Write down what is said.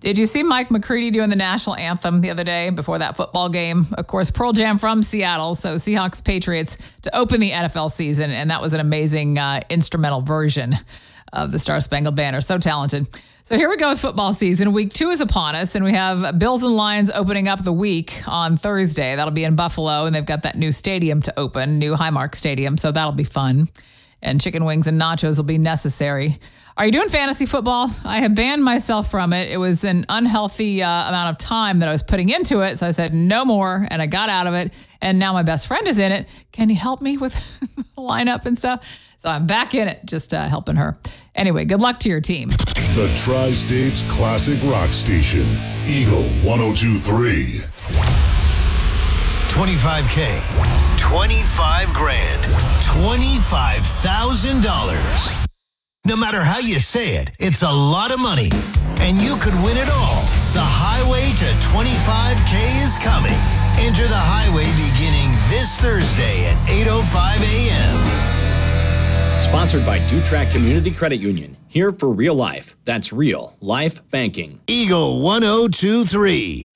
Did you see Mike McCready doing the national anthem the other day before that football game? Of course, Pearl Jam from Seattle. So Seahawks Patriots to open the NFL season. And that was an amazing instrumental version of the Star Spangled Banner. So talented. So here we go with football season. Week 2 is upon us, and we have Bills and Lions opening up the week on Thursday. That'll be in Buffalo, and they've got that new stadium to open, new Highmark Stadium, so that'll be fun. And chicken wings and nachos will be necessary. Are you doing fantasy football? I have banned myself from it. It was an unhealthy amount of time that I was putting into it, so I said no more, and I got out of it, and now my best friend is in it. Can you help me with the lineup and stuff? So I'm back in it, just helping her. Anyway, good luck to your team. The Tri-States Classic Rock Station, Eagle 102.3. 25K, 25 grand, $25,000. No matter how you say it, it's a lot of money, and you could win it all. The highway to 25K is coming. Enter the highway beginning this Thursday at 8:05 a.m. Sponsored by DuTrack Community Credit Union. Here for real life. That's real life banking. Eagle 102.3.